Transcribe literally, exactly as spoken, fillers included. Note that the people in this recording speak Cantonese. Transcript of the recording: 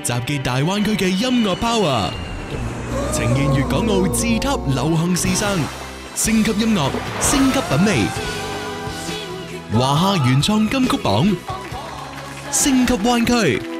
集結大灣區嘅音樂 power，呈現粵港澳自級流行時尚，升級音樂，升級品味。華夏原創金曲榜，升級灣區。